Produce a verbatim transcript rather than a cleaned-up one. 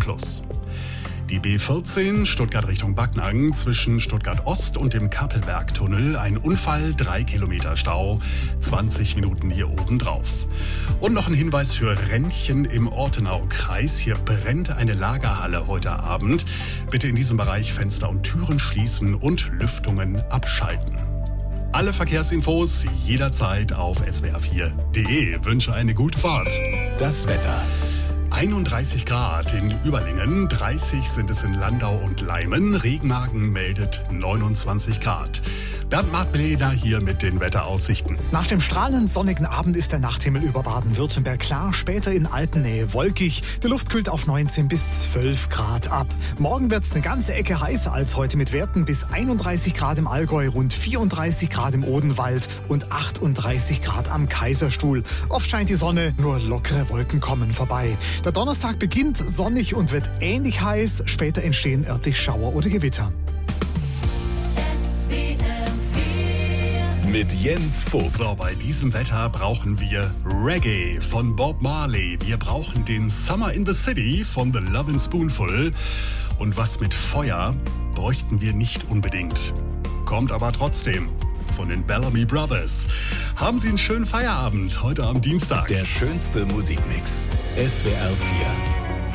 plus. Die B vierzehn Stuttgart Richtung Backnang zwischen Stuttgart Ost und dem Kappelbergtunnel. Ein Unfall, drei Kilometer Stau, zwanzig Minuten hier oben drauf. Und noch ein Hinweis für Rennchen im Ortenau-Kreis. Hier brennt eine Lagerhalle heute Abend. Bitte in diesem Bereich Fenster und Türen schließen und Lüftungen abschalten. Alle Verkehrsinfos jederzeit auf s w r vier punkt d e. Wünsche eine gute Fahrt. Das Wetter. einunddreißig Grad in Überlingen, dreißig sind es in Landau und Leimen. Regenhagen meldet neunundzwanzig Grad. Bernd Martmeder hier mit den Wetteraussichten. Nach dem strahlend sonnigen Abend ist der Nachthimmel über Baden-Württemberg klar, später in Alpennähe wolkig. Die Luft kühlt auf neunzehn bis zwölf Grad ab. Morgen wird es eine ganze Ecke heißer als heute mit Werten bis einunddreißig Grad im Allgäu, rund vierunddreißig Grad im Odenwald und achtunddreißig Grad am Kaiserstuhl. Oft scheint die Sonne, nur lockere Wolken kommen vorbei. Der Donnerstag beginnt sonnig und wird ähnlich heiß. Später entstehen örtlich Schauer oder Gewitter. Mit Jens Vogt. So, bei diesem Wetter brauchen wir Reggae von Bob Marley. Wir brauchen den Summer in the City von The Lovin' Spoonful. Und was mit Feuer bräuchten wir nicht unbedingt. Kommt aber trotzdem von den Bellamy Brothers. Haben Sie einen schönen Feierabend heute am Dienstag. Der schönste Musikmix. S W R vier.